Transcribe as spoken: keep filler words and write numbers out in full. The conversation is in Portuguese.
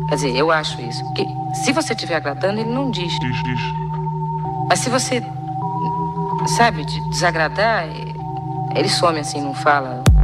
Quer dizer, eu acho isso. Porque se você estiver agradando, ele não diz. Diz, diz. Mas se você, sabe, de desagradar, ele some assim, não fala.